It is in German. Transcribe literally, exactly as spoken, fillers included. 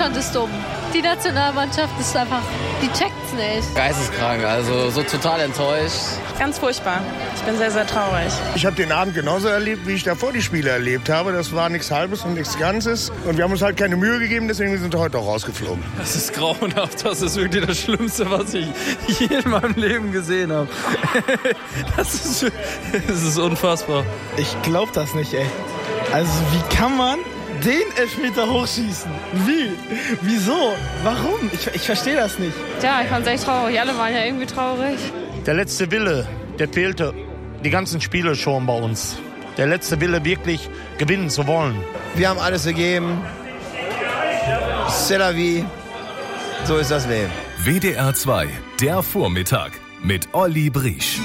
Deutschland ist dumm. Die Nationalmannschaft ist einfach, die checkt's nicht. Geisteskrank, also so total enttäuscht. Ganz furchtbar. Ich bin sehr, sehr traurig. Ich habe den Abend genauso erlebt, wie ich davor die Spiele erlebt habe. Das war nichts Halbes und nichts Ganzes. Und wir haben uns halt keine Mühe gegeben, deswegen sind wir heute auch rausgeflogen. Das ist grauenhaft. Das ist wirklich das Schlimmste, was ich je in meinem Leben gesehen habe. Das ist, das ist unfassbar. Ich glaub das nicht, ey. Also wie kann man den Elfmeter hochschießen? Wie? Wieso? Warum? Ich, ich verstehe das nicht. Ja, ich fand es echt traurig. Alle waren ja irgendwie traurig. Der letzte Wille, der fehlte die ganzen Spiele schon bei uns. Der letzte Wille, wirklich gewinnen zu wollen. Wir haben alles gegeben. C'est la vie. So ist das Leben. W D R zwei, der Vormittag mit Olli Briesch.